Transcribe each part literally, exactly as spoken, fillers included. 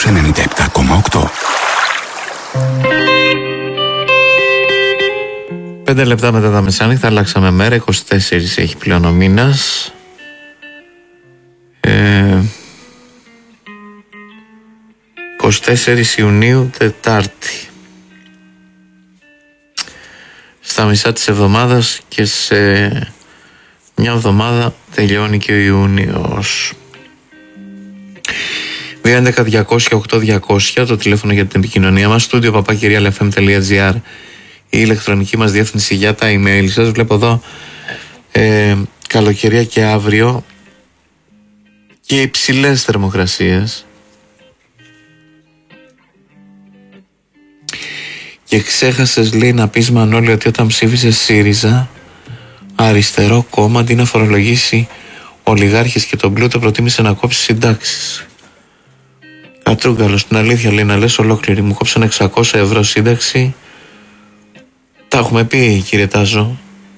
Κοσμos ενενήντα επτά κόμμα οκτώ. Πέντε λεπτά μετά τα μεσάνυχτα αλλάξαμε μέρα. είκοσι τέσσερα έχει πλέον ο μήνας. Ε, είκοσι τέσσερα Ιουνίου, Τετάρτη. Στα μισά της εβδομάδας και σε μια εβδομάδα τελειώνει και ο Ιούνιος. δύο έντεκα διακόσια οκτώ διακόσια το τηλέφωνο για την επικοινωνία μας. Στούντιο παπάκυριαλ εφ εμ τελεία τζι άρ η ηλεκτρονική μας διεύθυνση για τα email σας. Βλέπω εδώ ε, καλοκαιρία και αύριο και υψηλές θερμοκρασίες. Και ξέχασες, λέει, να πεις, Μανώλη, ότι όταν ψήφισες ΣΥΡΙΖΑ, αριστερό κόμμα, αντί να φορολογήσει ολιγάρχες και τον πλούτο, προτίμησε να κόψει συντάξεις. Κατρούγκαλο, στην αλήθεια, λέει, να λες ολόκληρη. Μου κόψαν εξακόσια ευρώ σύνταξη. Τα έχουμε πει, κύριε Τάζο.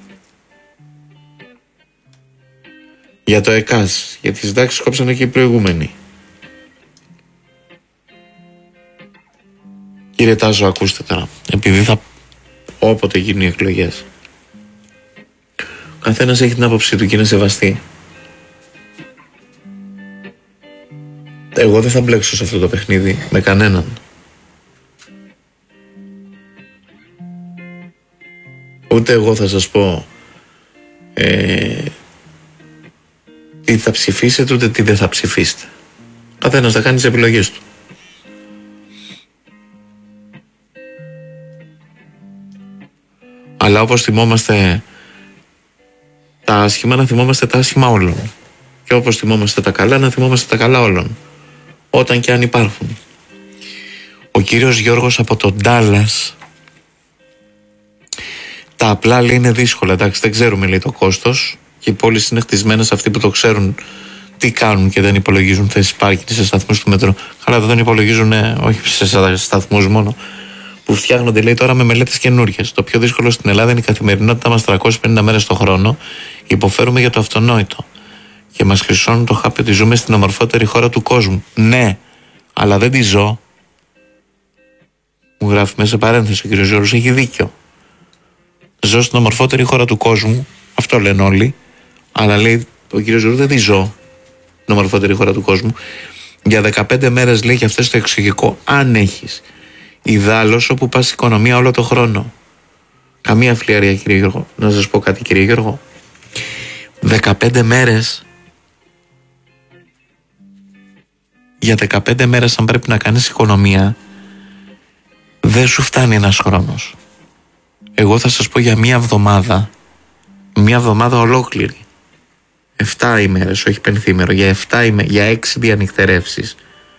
Για το ΕΚΑΣ, για τις συντάξεις κόψανε και οι προηγούμενοι. Κύριε Τάζο, ακούστε τώρα, επειδή θα όποτε γίνουν οι εκλογές, ο καθένας έχει την άποψή του και είναι σεβαστή. Εγώ δεν θα μπλέξω σε αυτό το παιχνίδι με κανέναν. Ούτε εγώ θα σας πω ε, τι θα ψηφίσετε, ούτε τι δεν θα ψηφίσετε. Ο καθένας θα κάνει τις επιλογές του. Αλλά όπως θυμόμαστε τα άσχημα, να θυμόμαστε τα άσχημα όλων. Και όπως θυμόμαστε τα καλά, να θυμόμαστε τα καλά όλων. Όταν και αν υπάρχουν. Ο κύριος Γιώργος από τον Ντάλλας, τα απλά, λέει, είναι δύσκολα. Εντάξει, δεν ξέρουμε, λέει, το κόστος. Και οι πόλεις είναι χτισμένες, αυτοί που το ξέρουν τι κάνουν και δεν υπολογίζουν θέσεις πάρκινγκ σε σταθμούς του μετρό. Καλά, δεν υπολογίζουν, ε, όχι σε σταθμούς μόνο, που φτιάχνονται, λέει, τώρα με μελέτες καινούργιες. Το πιο δύσκολο στην Ελλάδα είναι η καθημερινότητά μας τριακόσιες πενήντα μέρες το χρόνο. Υποφέρουμε για το αυτονόητο. Και μας χρυσώνουν το χάπι ότι ζούμε στην ομορφότερη χώρα του κόσμου. Ναι, αλλά δεν τη ζω. Μου γράφει μέσα παρένθεση ο κ. Γιώργος, έχει δίκιο. Ζω στην ομορφότερη χώρα του κόσμου, αυτό λένε όλοι. Αλλά, λέει, ο κ. Γιώργος, δεν τη ζω στην ομορφότερη χώρα του κόσμου. Για δεκαπέντε μέρες, λέει, και αυτές στο εξωτερικό, αν έχεις. Ιδάλλως, όπου πας οικονομία όλο το χρόνο. Καμία φλιαρία, κύριε Γιώργο. Να σας πω κάτι, κύριε Γιώργο. δεκαπέντε μέρες. Για δεκαπέντε μέρες, αν πρέπει να κάνεις οικονομία, δεν σου φτάνει ένας χρόνος. Εγώ θα σας πω για μία εβδομάδα. Μία εβδομάδα ολόκληρη. Εφτά ημέρες, όχι πενθήμερο. Για εφτά ημέρες, για έξι διανυκτερεύσεις.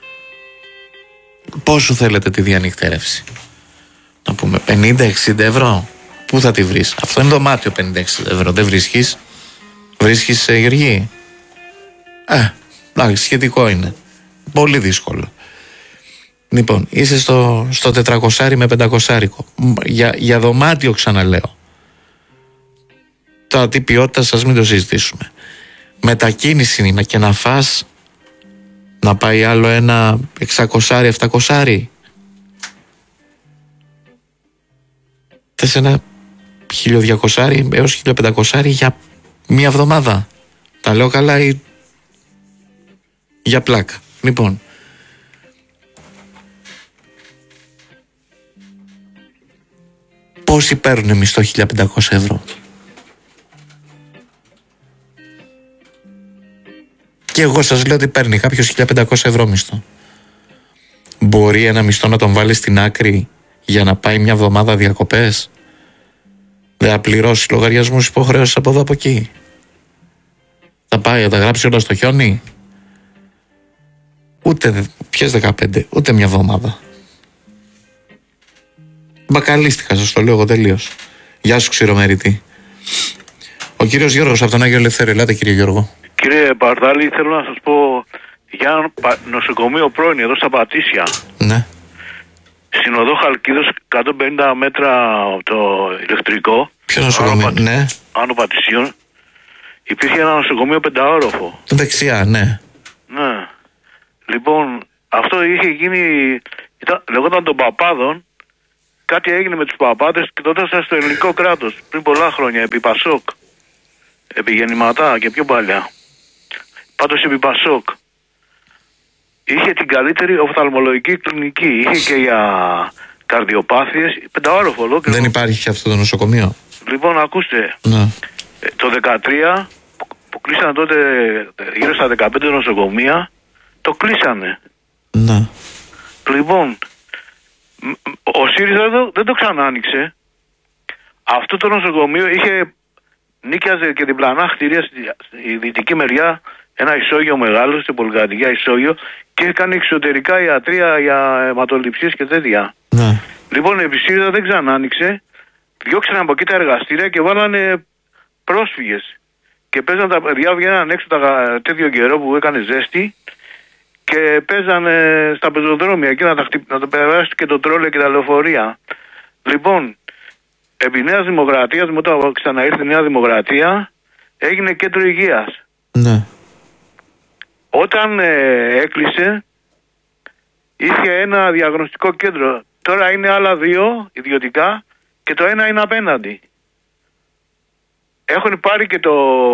Πόσο θέλετε τη διανυκτερεύση? Να πούμε πενήντα εξήντα ευρώ. Πού θα τη βρεις? Αυτό είναι δωμάτιο πενήντα εξήντα ευρώ. Δεν βρίσκεις? Βρίσκεις, ε, Γεωργή? Ε, εντάξει, σχετικό είναι. Πολύ δύσκολο. Λοιπόν, είσαι στο, στο τετρακόσια με πεντακόσια. Για, για δωμάτιο, ξαναλέω. Τώρα τι ποιότητα, σας μην το συζητήσουμε. Μετακίνηση είναι και να φας, να πάει άλλο ένα εξακόσια επτακόσια. Θες ένα χίλια διακόσια έως χίλια πεντακόσια για μία εβδομάδα? Τα λέω καλά ή για πλάκα? Λοιπόν, πόσοι παίρνουν μισθό χίλια πεντακόσια ευρώ? Και εγώ σας λέω ότι παίρνει κάποιος χίλια πεντακόσια ευρώ μισθό. Μπορεί ένα μισθό να τον βάλει στην άκρη για να πάει μια εβδομάδα διακοπές? Δεν θα πληρώσει λογαριασμούς, υποχρέωσεις από εδώ από εκεί? Θα πάει, θα τα γράψει όλα στο χιόνι? Ούτε, ποιες δεκαπέντε, ούτε μια εβδομάδα. Μπακαλίστηκα, σας το λέω εγώ τελείως. Γεια σου, ξηρομερητή. Ο κύριος Γιώργος από τον Άγιο Ελευθέριο. Ελάτε, κύριε Γιώργο. Κύριε Μπαρδάλη, θέλω να σας πω για ένα νοσοκομείο πρώην εδώ στα Πατήσια. Ναι. Στην οδό Χαλκίδος, εκατόν πενήντα μέτρα από το ηλεκτρικό. Ποιο νοσοκομείο? Άνω, ναι. Άνω Πατησίων. Υπήρχε ένα νοσοκομείο πενταόροφο. Δεξιά, ναι. Ναι. Λοιπόν, αυτό είχε γίνει, ήταν, λεγόταν των παπάδων, κάτι έγινε με τους παπάδες και τότε ήταν στο ελληνικό κράτος, πριν πολλά χρόνια, επί Πασόκ, επί Γεννηματά και πιο παλιά. Πάντως επί Πασόκ. Είχε την καλύτερη οφθαλμολογική κλινική, είχε και για καρδιοπάθειες, πενταόροφο ολόκληρο. Δεν υπάρχει και αυτό το νοσοκομείο. Λοιπόν, ακούστε, Ναι. το δεκατρία που κλείσανε τότε γύρω στα δεκαπέντε νοσοκομεία, το κλείσανε. Ναι. Λοιπόν, ο ΣΥΡΙΖΑ δεν, δεν το ξανά άνοιξε. Αυτό το νοσοκομείο είχε, νίκιαζε και διπλανά κτίρια στη δυτική μεριά, ένα ισόγειο μεγάλο, στην πολυκατοικία ισόγειο, και έκανε εξωτερικά ιατρία για αιματοληψίες και τέτοια. Ναι. Λοιπόν, η ΣΥΡΙΖΑ δεν ξανά άνοιξε, διώξανε από εκεί τα εργαστήρια και βάλανε πρόσφυγες. Και παίζαν τα παιδιά, βγαίναν έξω τα, τέτοιο καιρό που έκανε ζέστη και παίζανε στα πεζοδρόμια εκεί να τα, χτυπ, να τα περάσει και το τρόλε και τα λεωφορεία. Λοιπόν, επί Νέας Δημοκρατίας, όταν ξαναήρθε η Νέα Δημοκρατία, έγινε κέντρο υγείας. Ναι. Όταν ε, έκλεισε, είχε ένα διαγνωστικό κέντρο. Τώρα είναι άλλα δύο ιδιωτικά και το ένα είναι απέναντι. Έχουν πάρει και το,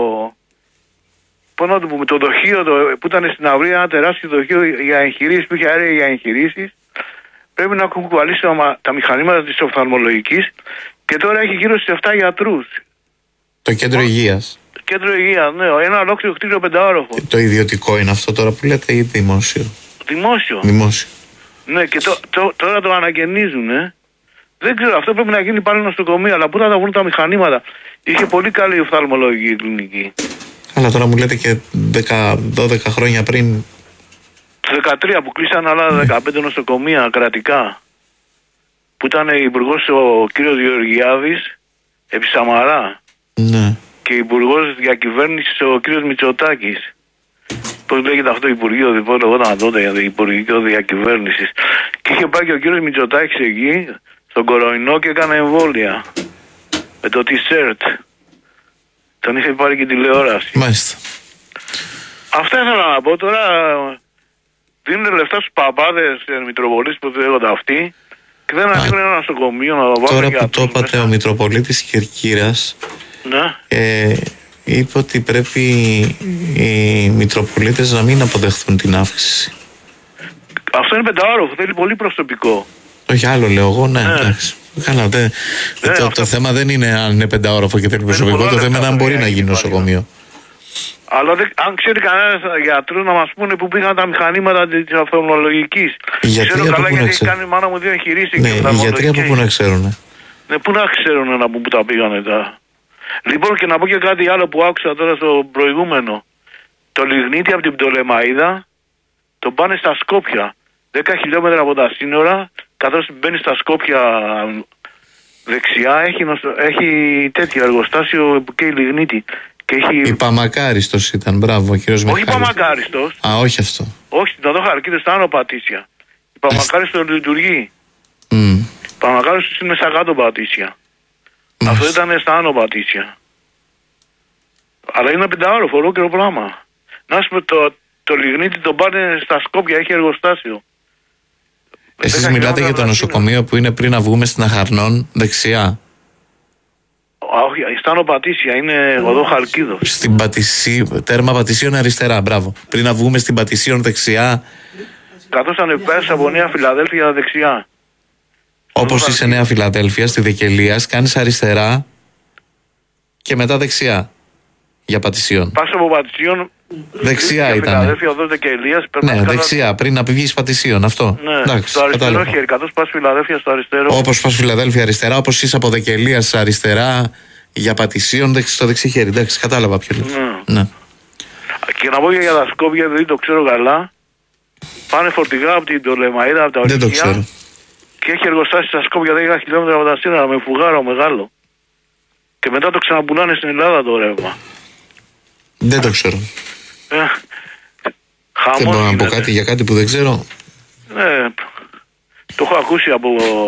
πώς να το πούμε, το δοχείο το, που ήταν στην αυρία, ένα τεράστιο δοχείο για εγχειρήσεις, που είχε αέρια για εγχειρήσεις. Πρέπει να έχουν κουβαλήσει τα, τα μηχανήματα της οφθαλμολογικής και τώρα έχει γύρω στους επτά γιατρούς. Το κέντρο υγείας. Το κέντρο υγείας, ναι, ένα ολόκληρο κτίριο πενταόροφο. Το ιδιωτικό είναι αυτό τώρα που λέτε ή δημόσιο? Δημόσιο. Δημόσιο. Ναι, και το, το, τώρα το ανακαινίζουν, ε. Δεν ξέρω, αυτό πρέπει να γίνει πάλι νοσοκομείο, αλλά πού θα τα βρουν τα μηχανήματα. Είχε πολύ καλή οφθαλμολογική κλινική. Αλλά τώρα μου λέτε και δέκα δώδεκα χρόνια πριν. Το δεκατρία που κλείσαν άλλα δεκαπέντε νοσοκομεία κρατικά, που ήταν υπουργός ο κύριος Γεωργιάδης επί Σαμαρά. Ναι. Και υπουργός διακυβέρνησης ο κύριος Μητσοτάκης. Πώς λέγεται αυτό το Υπουργείο, λοιπόν, λεγόταν τότε για το Υπουργείο Διακυβέρνησης. Και είχε πάει και ο κύριος Μητσοτάκης εκεί, στον κοροϊνό, και έκανε εμβόλια. Με το t-shirt. Τον είχε πάρει και τηλεόραση. Μάλιστα. Αυτά ήθελα να πω. Τώρα δίνουν λεφτά στους παπάδες, στους Μητροπολίτες που λέγονται αυτοί, και δεν ανοίγουν ένα νοσοκομείο να το βάλουν. Τώρα που το είπατε, ο Μητροπολίτης Κερκύρας, ναι. ε, είπε ότι πρέπει οι Μητροπολίτες να μην αποδεχθούν την αύξηση. Αυτό είναι πενταόροφο, θέλει πολύ προσωπικό. Όχι, άλλο λέω εγώ, ναι, ναι. Εντάξει. Καλά, δε, ναι, το, αυτό... το θέμα δεν είναι αν είναι πενταόροφο και θέλει προσωπικό, το θέμα είναι αν μπορεί να γίνει νοσοκομείο. Αλλά δεν, αν ξέρει κανένα γιατρό να μας πούνε που πήγαν τα μηχανήματα της οφθαλμολογικής. Ξέρω καλά γιατί έχει κάνει η μάνα μου δύο εγχειρήσεις. Ναι, οι γιατροί από πού να ξέρουν. Ναι, πού να ξέρουν να πούν που τα πήγανε τα. Λοιπόν, και να πω και κάτι άλλο που άκουσα τώρα στο προηγούμενο. Το λιγνίτη από την Πτολεμαΐδα το πάνε στα Σκόπια. δέκα χιλιόμετρα από τα σύνορα, καθώς μπαίνει στα Σκόπια δεξιά, έχει, νοσο... έχει τέτοιο εργοστάσιο και η λιγνίτη. Έχει... Η Παμακάριστος ήταν, μπράβο, ο κύριος Μιχάλης. Όχι Παμακάριστος. Α, όχι αυτό. Όχι, στην Οδό Χαλκίδα, στα Άνω Πατήσια. Η Παμακάριστος λειτουργεί. Mm. Η Παμακάριστος είναι στα κάτω Πατήσια. Mm. Αυτό ήταν στα Άνω Πατήσια. Αλλά είναι πενταόροφο, ολόκληρο πράγμα. Να σου πω, το, το λιγνίτη το πάνε στα Σκόπια, έχει εργοστάσιο. Εσείς μιλάτε για το νοσοκομείο που είναι πριν να βγούμε στην Αχαρνών, δεξιά. Όχι, στα Άνω Πατήσια, είναι Οδό Χαλκίδος. Στην Πατησί... τέρμα Πατησίων αριστερά, μπράβο. Πριν να βγούμε στην Πατησίων δεξιά. Καθώς ανεβαίνεις από Νέα Φιλαδέλφια δεξιά. Όπως είσαι Νέα Φιλαδέλφια, στη Δεκελίας, κάνεις αριστερά και μετά δεξιά. Για Πατησίων. Πας από Πατησίων. Δεξιά ήταν. Φιλαδέλφια, οδός Δεκελίας. Ναι, κατά... δεξιά, πριν να βγεις Πατησίων, αυτό. Ναι, εντάξει, στο αριστερό κατάλαβα. χέρι, καθώς πας Φιλαδέλφια στο αριστερό. Όπως πας Φιλαδέλφια αριστερά, όπως είσαι από Δεκελίας αριστερά για Πατησίων, στο δεξί χέρι. Εντάξει, κατάλαβα ποιο λέει. Ναι. Ναι. Και να πω για τα Σκόπια, δεν το ξέρω καλά. Πάνε φορτηγά από την Πτολεμαΐδα, από τα ορυχεία. Δεν το ξέρω. Και έχει εργοστάσει στα Σκόπια δέκα χιλιόμετρα από τα σύνορα με φουγάρο μεγάλο. Και μετά το ξαναπουλάνε στην Ελλάδα το ρεύμα. Δεν το ξέρω. Ε, χαμός δεν μπορώ να γίνεται. πω κάτι για κάτι που δεν ξέρω. Ναι, το έχω ακούσει από...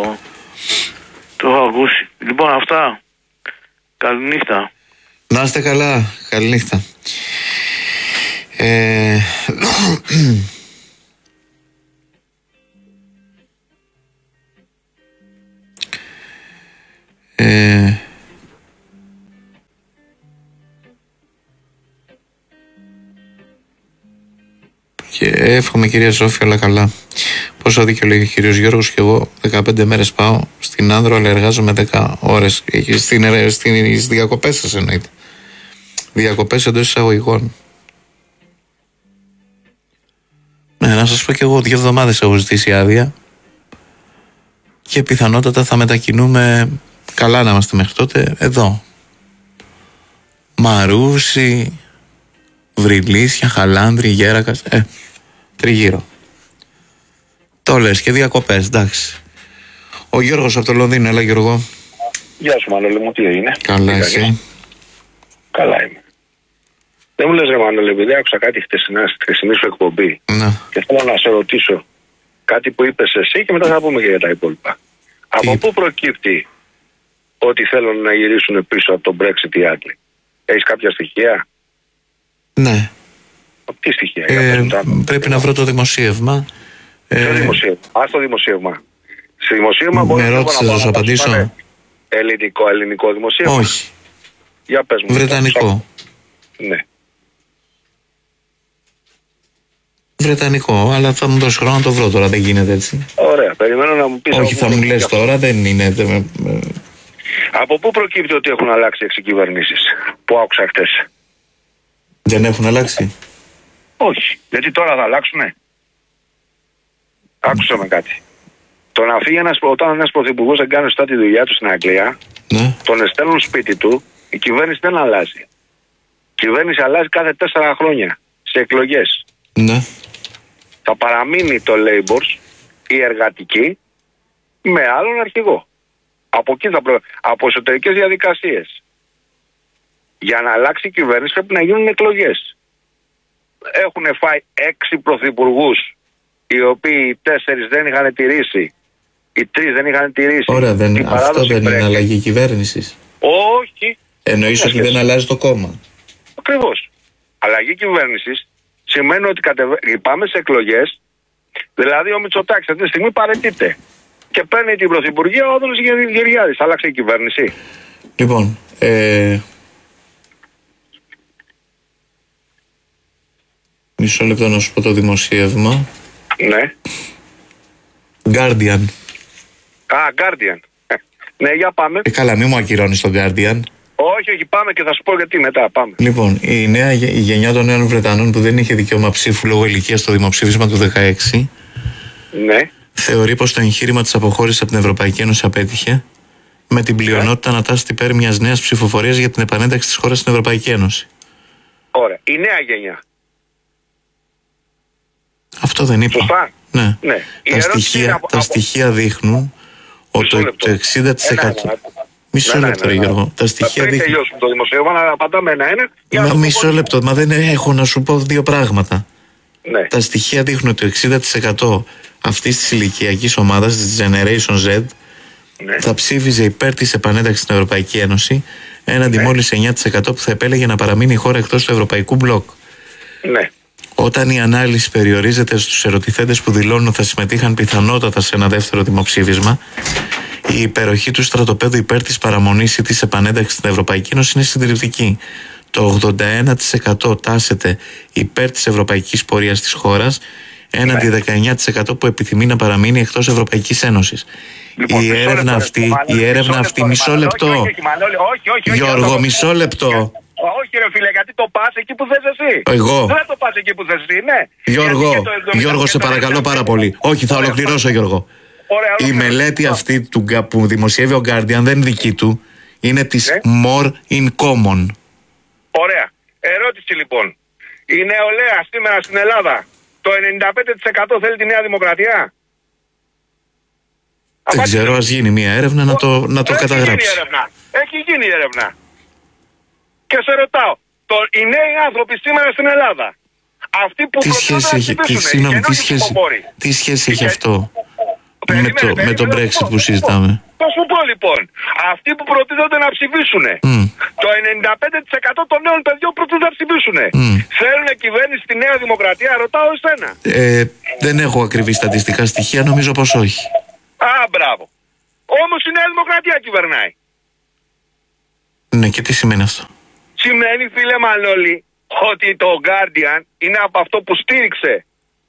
Το έχω ακούσει. Λοιπόν, αυτά. Καληνύχτα. Να είστε καλά. Καληνύχτα. Ε... Και εύχομαι, κυρία Σόφη, όλα καλά. Πόσο δίκιο λέει ο κύριος Γιώργος, και εγώ δεκαπέντε μέρες πάω στην Άνδρο, αλλά εργάζομαι δέκα ώρες. Στην, στις διακοπές σας εννοείται. Διακοπές εντός εισαγωγικών. Ναι, να σας πω και εγώ, δύο εβδομάδες έχω ζητήσει άδεια και πιθανότατα θα μετακινούμε, καλά να είμαστε μέχρι τότε, εδώ. Μαρούσι, Βρυλίσια, Χαλάνδρη, Γέρακας, ε, τριγύρω. Το λες και διακοπές, εντάξει. Ο Γιώργος από το Λονδίνο, έλα Γιώργο. Γεια σου Μανώλη μου, τι έγινε? Καλά, εσύ? Καλά είμαι. Δεν μου λες ρε Μανώλη, επειδή άκουσα κάτι χτεσινά, στη χθεσινή σου εκπομπή, ναι, και θέλω να σε ρωτήσω κάτι που είπες εσύ και μετά θα πούμε και για τα υπόλοιπα. Τι? Από πού προκύπτει ότι θέλουν να γυρίσουν πίσω από τον Brexit οι Άγγλοι? Έχεις κάποια στοιχεία? Ναι. Από τι στοιχεία? Ε, για πρέπει να βρω το δημοσίευμα. Ποιο ε, δημοσίευμα? Ας το δημοσίευμα. Στη δημοσίευμα με ρώτησες να σου απαντήσω. Ελληνικό, ελληνικό δημοσίευμα? Όχι. Για πες μου. Βρετανικό. Ναι. Βρετανικό, αλλά θα μου δώσει χρόνο να το βρω τώρα, δεν γίνεται έτσι. Ωραία, περιμένω να μου πεις. Όχι, θα μου λες τώρα, δεν είναι. Από πού προκύπτει ότι έχουν αλλάξει έξι κυβερνήσεις που άκουσα χτες? Δεν έχουν αλλάξει. Όχι, γιατί τώρα θα αλλάξουνε. Άκουσα με κάτι. Το να φύγει ένας, όταν ένας πρωθυπουργός δεν κάνει σωστά τη δουλειά του στην Αγγλία, ναι, τον εστέλνουν σπίτι του, η κυβέρνηση δεν αλλάζει. Η κυβέρνηση αλλάζει κάθε τέσσερα χρόνια σε εκλογές. Ναι. Θα παραμείνει το Labour, η εργατική, με άλλον αρχηγό. Από εκεί θα προ... από εσωτερικές διαδικασίες. Για να αλλάξει η κυβέρνηση πρέπει να γίνουν εκλογές. Έχουν φάει έξι πρωθυπουργούς, οι οποίοι οι τέσσερις δεν είχαν τηρήσει, οι τρεις δεν είχαν τηρήσει. Ωραία, δεν, αυτό δεν πρέπει. Είναι αλλαγή κυβέρνησης? Όχι. Εννοείς ότι δεν αλλάζει το κόμμα? Ακριβώς. Αλλαγή κυβέρνησης σημαίνει ότι κατεβα... πάμε σε εκλογές, δηλαδή ο Μητσοτάκης αυτή τη στιγμή παραιτείται και παίρνει την πρωθυπουργία ο Άδωνης Γεωργιάδης. Άλλαξε η κυβέρνηση. Λοιπόν, ε... μισό λεπτό να σου πω το δημοσίευμα. Ναι. Guardian. Α, Guardian. Ναι, για πάμε. Ε, καλά, μη μου ακυρώνεις τον Guardian. Όχι, όχι, πάμε και θα σου πω γιατί μετά. Πάμε. Λοιπόν, η νέα η γενιά των νέων Βρετανών που δεν είχε δικαίωμα ψήφου λόγω ηλικίας στο δημοψήφισμα του δεκαέξι, ναι, θεωρεί πως το εγχείρημα της αποχώρησης από την Ευρωπαϊκή Ένωση απέτυχε, με την πλειονότητα να τάσσει υπέρ μιας νέας ψηφοφορίας για την επανένταξη της χώρας στην Ευρωπαϊκή Ένωση. Ωραία. Η νέα γενιά. Αυτό δεν είπα. Σωστά. Ναι. Ναι. Τα, στοιχεία, από, τα από... στοιχεία δείχνουν ότι το εξήντα τοις εκατό. Μισό λεπτό, ρε Γιώργο. Τα στοιχεία δείχνουν. Πριν τελειώσουμε το δημοσίευμα, να απαντάμε ένα-ένα. Μα μισό λεπτό, μα δεν έχω να σου πω δύο πράγματα. Ναι. Τα στοιχεία δείχνουν ότι το εξήντα τοις εκατό αυτής της ηλικιακής ομάδας, της Generation Z, ναι, θα ψήφιζε υπέρ της επανένταξης στην Ευρωπαϊκή Ένωση, έναντι ναι, μόλις εννιά τοις εκατό που θα επέλεγε να παραμείνει η χώρα εκτός του Ευρωπαϊκού Μπλοκ. Ναι. Όταν η ανάλυση περιορίζεται στους ερωτηθέντες που δηλώνουν ότι θα συμμετείχαν πιθανότατα σε ένα δεύτερο δημοψήφισμα, η υπεροχή του στρατοπέδου υπέρ της παραμονής ή της επανένταξης στην Ευρωπαϊκή Ένωση είναι συντριπτική. Το ογδόντα ένα τοις εκατό τάσεται υπέρ της ευρωπαϊκής πορείας της χώρας, έναντι δεκαεννιά τοις εκατό που επιθυμεί να παραμείνει εκτός Ευρωπαϊκής Ένωσης. Λοιπόν, η έρευνα αυτή, η έρευνα αυτή, μισό λεπτό. Γιώργο, μισό λεπτό. Όχι ρε φίλε, γιατί το πας εκεί που θες εσύ. Εγώ. Δεν το πας εκεί που θες εσύ, ναι. Γιώργο, Γιώργο, σε παρακαλώ πάρα πολύ. Όχι, θα ολοκληρώσω, Γιώργο. Η μελέτη αυτή του, που δημοσιεύει ο Guardian δεν είναι δική του. Είναι της More in Common. Ωραία. Ερώτηση λοιπόν. Η νεολαία σήμερα στην Ελλάδα, το ενενήντα πέντε τοις εκατό θέλει τη Νέα Δημοκρατία? Δεν Απάτη. ξέρω, ας γίνει μια έρευνα να το, να το Έχει καταγράψει. Γίνει έρευνα. Έχει γίνει έρευνα. Και σε ρωτάω, το, οι νέοι άνθρωποι σήμερα στην Ελλάδα, αυτοί που τι σχέση έχει, τι, συγνώμη, τι σχέση, τι σχέση έχει αυτό με το, με το Brexit που συζητάμε? Θα σου πω λοιπόν, αυτοί που προτείνονται να ψηφίσουν, mm. το ενενήντα πέντε τοις εκατό των νέων παιδιών προτείνονται να ψηφίσουν. Mm. Θέλουν κυβέρνηση στη Νέα Δημοκρατία, ρωτάω εσένα. Ε, δεν έχω ακριβή στατιστικά στοιχεία, νομίζω πως όχι. Α, μπράβο. Όμως η Νέα Δημοκρατία κυβερνάει. Ναι, και τι σημαίνει αυτό? Σημαίνει, φίλε Μανώλη, ότι το Guardian είναι από αυτό που στήριξε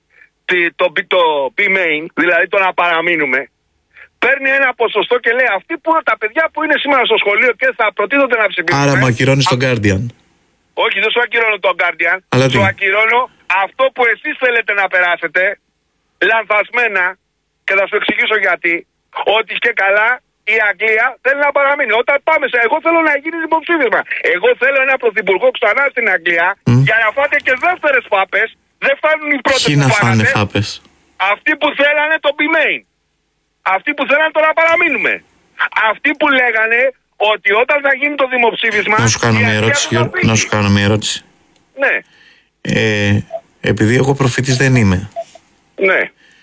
το, το P-Main, δηλαδή το να παραμείνουμε, παίρνει ένα ποσοστό και λέει αυτοί που τα παιδιά που είναι σήμερα στο σχολείο και θα προτείνονται να ψηφίσουν. Άρα μου ακυρώνει τον Guardian. Όχι, δεν σου ακυρώνω τον Guardian. Αλλά σου τι? ακυρώνω αυτό που εσείς θέλετε να περάσετε λανθασμένα, και θα σου εξηγήσω γιατί. Ότι και καλά η Αγγλία θέλει να παραμείνει. Όταν πάμε σε εγώ θέλω να γίνει δημοψήφισμα. Εγώ θέλω ένα πρωθυπουργό ξανά στην Αγγλία mm. για να φάτε και δεύτερες φάπες. Δεν φτάνουν οι πρώτες Ποιοι που να φάνε φάγατε. φάπες? Αυτοί που θέλανε το P-Main. Αυτοί που θέλανε το να παραμείνουμε. Αυτοί που λέγανε ότι όταν θα γίνει το δημοψήφισμα. Να σου κάνω μια ερώτηση. Να σου κάνω μια ερώτηση. Ναι. Ε, επειδή εγώ προφήτης δεν είμαι. Ναι.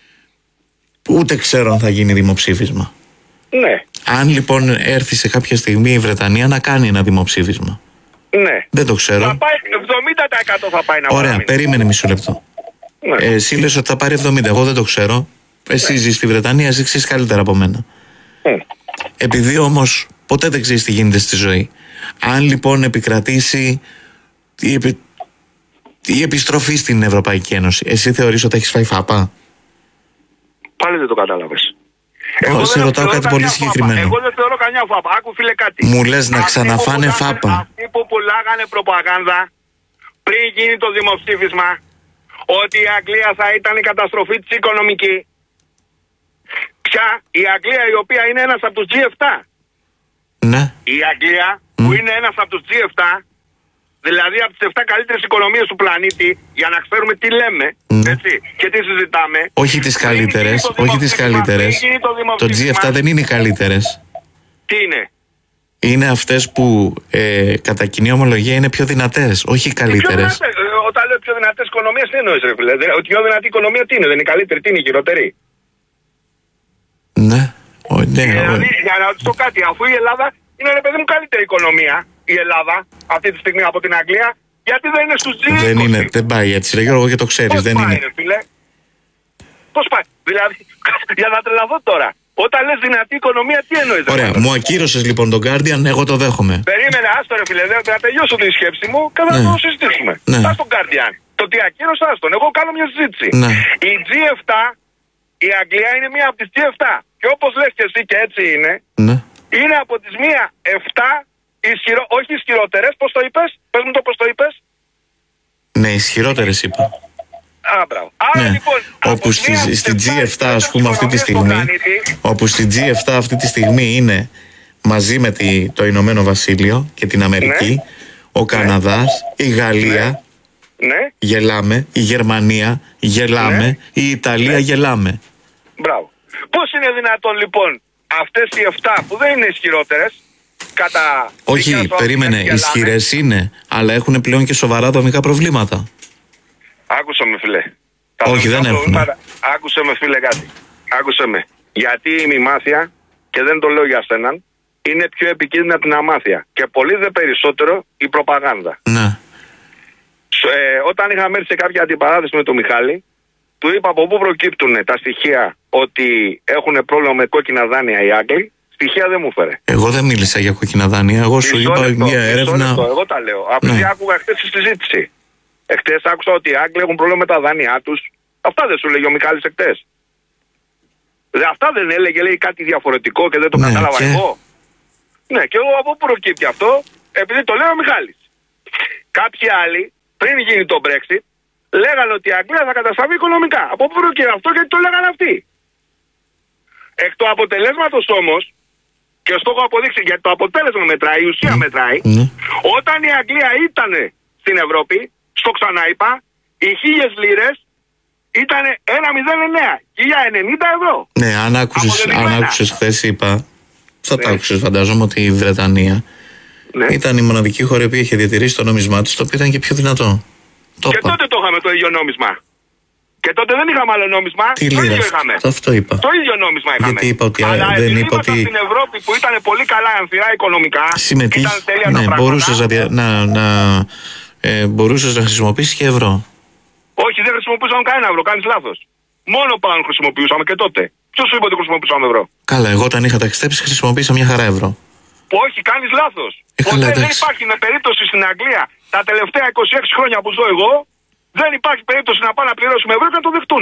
Ούτε ξέρω αν θα γίνει δημοψήφισμα. Ναι. Αν λοιπόν έρθει σε κάποια στιγμή η Βρετανία να κάνει ένα δημοψήφισμα. Ναι. Δεν το ξέρω. Θα πάει εβδομήντα τοις εκατό θα πάει να Ωραία, παραμείνει. περίμενε μισό λεπτό. Ναι. Ε, εσύ λες ότι θα πάρει εβδομήντα, εγώ δεν το ξέρω. Εσύ ναι. ζεις στη Βρετανία, εσύ ξέρεις καλύτερα από μένα. Mm. Επειδή όμως ποτέ δεν ξέρεις τι γίνεται στη ζωή. Αν λοιπόν επικρατήσει η, επι... η επιστροφή στην Ευρωπαϊκή Ένωση, εσύ θεωρείς ότι έχεις φάει φάπα? Πάλι δεν το κατάλαβες. Εγώ σε ρωτάω κάτι πολύ συγκεκριμένο. Εγώ δεν θεωρώ καμιά φάπα. Άκου φίλε κάτι. Μου λες να ξαναφάνε αυτοί φάπα. Αυτοί που πουλάγανε προπαγάνδα πριν γίνει το δημοψήφισμα ότι η Αγγλία θα ήταν η καταστροφή της οικονομική. Πια η Αγγλία η οποία είναι ένας από τους τζι επτά. Ναι. Η Αγγλία mm. που είναι ένας από τους τζι επτά, δηλαδή από τις επτά καλύτερες οικονομίες του πλανήτη, για να ξέρουμε τι λέμε mm. έτσι, και τι συζητάμε. Όχι τις καλύτερες, όχι τις καλύτερες. Το, το τζι επτά δεν είναι οι καλύτερες. Τι είναι? Είναι αυτές που ε, κατά κοινή ομολογία είναι πιο δυνατές, όχι οι καλύτερες. Πιο δυνατές, όταν λέω πιο δυνατές οικονομίες, τι εννοείς ρε φίλε? Ότι πιο δυνατή οικονομία τι είναι? Δεν είναι η καλύτερη, τι είναι η χειρότερη? Ναι. Ο, ναι δηλαδή, για να ρωτήσω κάτι, αφού η Ελλάδα είναι ρε παιδί μου καλύτερη οικονομία, η Ελλάδα αυτή τη στιγμή από την Αγγλία, γιατί δεν είναι στους τζι είκοσι? Δεν είναι, δεν πάει έτσι ρε Γιώργο, και το ξέρεις. Πώς δεν πάει είναι. Ρε φίλε? Πώς πάει? Δηλαδή, για να τρελαθώ τώρα. Όταν λες δυνατή οικονομία, τι εννοείς? Ωραία, μου ακύρωσες λοιπόν τον Guardian, εγώ το δέχομαι. Περίμενε, άστο ρε φίλε, θα τελειώσω τη σκέψη μου και θα ναι. το συζητήσουμε. Ναι. Πας στον Guardian. Το τι ακύρωσα, άστον. Εγώ κάνω μια συζήτηση. Ναι. Η τζι επτά, η Αγγλία είναι μία από τις τζι επτά. Και όπως λες και εσύ και έτσι είναι, ναι. είναι από τις μία επτά ισχυρο... όχι ισχυρότερες, πώς το είπες? Πες μου το πώς το είπες. Ναι, ισχυρότερες είπα. Α, μπράβο. Άρα ναι. λοιπόν, όπου στη, στη τζι επτά ας πούμε αυτή τη στιγμή, όπου στη τζι επτά αυτή τη στιγμή είναι μαζί με τη, το Ηνωμένο Βασίλειο και την Αμερική, ναι. ο Καναδάς, ναι. η Γαλλία, ναι. γελάμε, η Γερμανία, γελάμε, ναι. η Ιταλία, ναι. γελάμε. Μπράβο. Πώς είναι δυνατόν λοιπόν αυτές οι επτά που δεν είναι ισχυρότερες, κατά... Όχι, περίμενε, ισχυρές είναι, αλλά έχουν πλέον και σοβαρά δομικά προβλήματα. Άκουσε με φίλε. Όχι, δεν έχουν. Άκουσε με φίλε κάτι. Άκουσε με. Γιατί η μημάθεια, και δεν το λέω για σέναν, είναι πιο επικίνδυνη από την αμάθεια. Και πολύ δε περισσότερο η προπαγάνδα. Ναι. Ε, όταν είχαμε έρθει σε κάποια αντιπαράθεση με τον Μιχάλη, του είπα από πού προκύπτουν τα στοιχεία ότι έχουν πρόβλημα με κόκκινα δάνεια οι Άγγλοι. Στοιχεία δεν μου φέρε. Εγώ δεν μίλησα για κόκκινα δάνεια. Εγώ σου είπα λεπτό, μια έρευνα. Λεπτό, εγώ τα λέω. Απλά ναι. άκουγα χθες τη συζήτηση. Εχθές άκουσα ότι οι Άγγλοι έχουν πρόβλημα με τα δάνειά τους. Αυτά δεν σου λέγει ο Μιχάλης εχθές? Αυτά δεν έλεγε, λέει κάτι διαφορετικό και δεν το ναι, κατάλαβα και... εγώ. Ναι, και εγώ από πού προκύπτει αυτό? Επειδή το λέει ο Μιχάλης. Κάποιοι άλλοι πριν γίνει το Brexit λέγανε ότι η Αγγλία θα καταστραφεί οικονομικά. Από πού προκύπτει αυτό? Γιατί το λέγανε αυτοί. Εκ του αποτελέσματος όμως, και στο έχω αποδείξει, γιατί το αποτέλεσμα μετράει, η ουσία mm. μετράει, mm. όταν η Αγγλία ήταν στην Ευρώπη, στο ξαναείπα, οι χίλιες λίρες ήταν ένα κόμμα μηδέν εννέα, χίλια ενενήντα ευρώ. Ναι, αν άκουσες, αν άκουσες χθες είπα, θα ναι. το άκουσες φαντάζομαι, ότι η Βρετανία ναι. ήταν η μοναδική χώρα που είχε διατηρήσει το νόμισμά της, το οποίο ήταν και πιο δυνατό. Το και είπα. Τότε το είχαμε το ίδιο νόμισμα. Και τότε δεν είχαμε άλλο νόμισμα. Τι το ίδιο είχαμε. Το αυτό είπα. Το ίδιο νόμισμα είχαμε. Γιατί είπα ότι αλλά δεν είπα ότι. Στην Ευρώπη που ήταν πολύ καλά αμφιρά οικονομικά. Συμμετείχε. Ναι, μπορούσες να, να, να, ε, μπορούσες να χρησιμοποιήσεις και ευρώ. Όχι, δεν χρησιμοποιούσαμε κανένα ευρώ. Κάνεις λάθος. Μόνο πάνω χρησιμοποιούσαμε και τότε. Ποιος σου είπε ότι χρησιμοποιούσαμε ευρώ? Καλά, εγώ όταν είχα ταξιδέψει χρησιμοποίησα μια χαρά ευρώ. Όχι, κάνεις λάθος. Ε, Ποτέ δεν υπάρχει με περίπτωση στην Αγγλία τα τελευταία είκοσι έξι χρόνια που ζω εγώ. Δεν υπάρχει περίπτωση να πάνε να πληρώσουμε ευρώ και να το δεχτούν.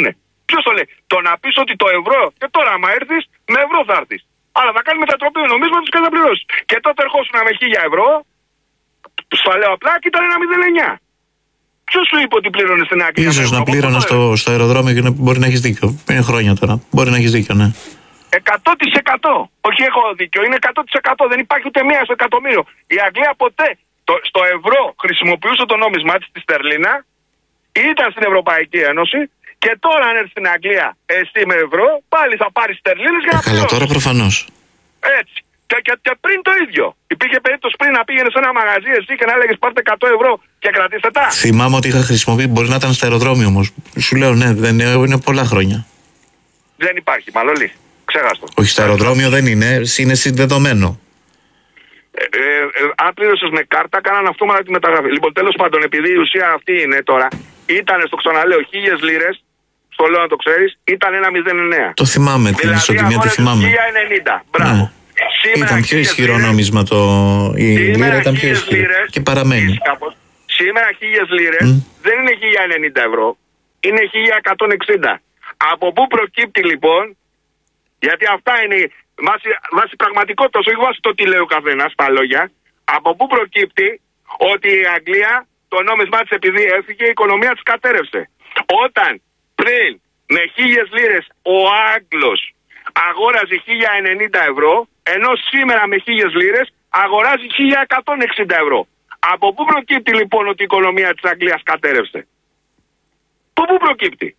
Ποιος το λέει? Το να πεις ότι το ευρώ, και τώρα άμα έρθεις, με ευρώ θα έρθεις. Αλλά θα κάνει μετατροπή νομίσματος και θα πληρώσεις. Και τότε ερχόσουν με χίλια ευρώ, στα λέω απλά, και ήταν ένα μηδέν κόμμα εννιά. Ποιος σου είπε ότι πλήρωνε στην άκρη? Ίσως να πλήρωνα στο, στο αεροδρόμιο και να, μπορεί να έχεις δίκιο. Είναι χρόνια τώρα. Μπορεί να έχεις δίκιο, ναι. εκατό τοις εκατό. Όχι, έχω δίκιο. Είναι εκατό τοις εκατό. Δεν υπάρχει ούτε μία στο εκατομμύριο. Η Αγγλία ποτέ το, στο ευρώ χρησιμοποιούσε το νόμισμά της, τη στερλίνα, ήταν στην Ευρωπαϊκή Ένωση, και τώρα αν έρθει στην Αγγλία εσύ με ευρώ, πάλι θα πάρει στερλίνες για να πληρώσεις. Καλά, τώρα προφανώς. Έτσι. Και, και, και πριν το ίδιο. Υπήρχε περίπτωση πριν να πήγαινε σε ένα μαγαζί εσύ και να έλεγε πάρτε εκατό ευρώ και κρατήστε τα. Θυμάμαι ότι είχα χρησιμοποιήσει, μπορεί να ήταν στο αεροδρόμιο όμως. Σου λέω ναι, δεν είναι, είναι πολλά χρόνια. Δεν υπάρχει, Μαλόλη. Ξέχαστο. Όχι, στο αεροδρόμιο δεν είναι, είναι συνδεδομένο. Ε, ε, ε, αν πλήρωσες με κάρτα, κάναν αυτόματα τη μεταγραφή. Λοιπόν, τέλος πάντων, επειδή η ουσία αυτή είναι τώρα, ήταν στο ξαναλέω χίλιες λίρες, στο λέω να το ξέρεις, ήταν ένα μηδέν κόμμα εννιά. Το θυμάμαι, την ισοτιμία τη θυμάμαι. χίλια ενενήντα. Μπράβο. Ναι. Ήταν πιο ισχυρό νόμισμα το. Η λίρα ήταν πιο ισχυρή. Και παραμένει. Σήμερα χίλιες λίρες mm. δεν είναι χίλια ενενήντα ευρώ, είναι χίλια εκατόν εξήντα. Από πού προκύπτει λοιπόν, γιατί αυτά είναι βάση, βάση πραγματικότητας, όχι βάση το τι λέει ο καθένας, τα λόγια, από πού προκύπτει ότι η Αγγλία το νόμισμά της επειδή έφυγε, η οικονομία της κατέρευσε. Όταν πριν με χίλιες λίρες ο Άγγλος αγόραζε χίλια ενενήντα ευρώ, ενώ σήμερα με χίλιες λίρες αγοράζει χίλια εκατόν εξήντα ευρώ. Από πού προκύπτει λοιπόν ότι η οικονομία της Αγγλίας κατέρευσε? Από πού προκύπτει?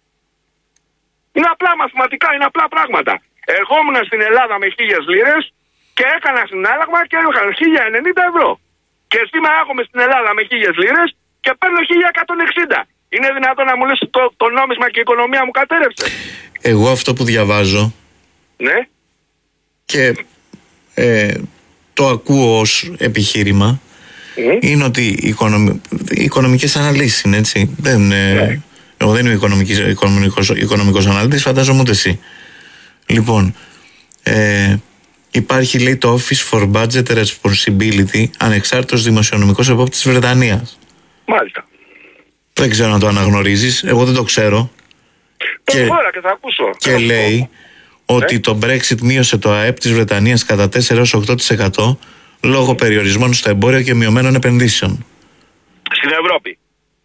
Είναι απλά μαθηματικά, είναι απλά πράγματα. Ερχόμουν στην Ελλάδα με χίλιες λίρες και έκανα συνάλλαγμα και έκανα χίλια ενενήντα ευρώ. Και σήμερα έχουμε στην Ελλάδα με χίλιες λίρες και παίρνω χίλια εκατόν εξήντα. Είναι δυνατόν να μου λες το, το νόμισμα και η οικονομία μου κατέρευσε? Εγώ αυτό που διαβάζω, ναι, και ε, το ακούω ως επιχείρημα, mm. είναι ότι οι, οικονομι... οι οικονομικές αναλύσεις είναι έτσι. Δεν, ε, mm. Εγώ δεν είμαι οικονομικός, οικονομικός, οικονομικός αναλυτής, φαντάζομαι ούτε εσύ. Λοιπόν, ε, υπάρχει, λέει, το Office for Budget Responsibility, ανεξάρτητος δημοσιονομικός επόπτης της Βρετανίας. Μάλιστα. Δεν ξέρω αν το αναγνωρίζεις, εγώ δεν το ξέρω. Και, και, θα ακούσω. και λέει ότι ε? το Brexit μείωσε το ΑΕΠ της Βρετανίας κατά τέσσερα έως οκτώ τοις εκατό λόγω περιορισμών στο εμπόριο και μειωμένων επενδύσεων. Στην Ευρώπη.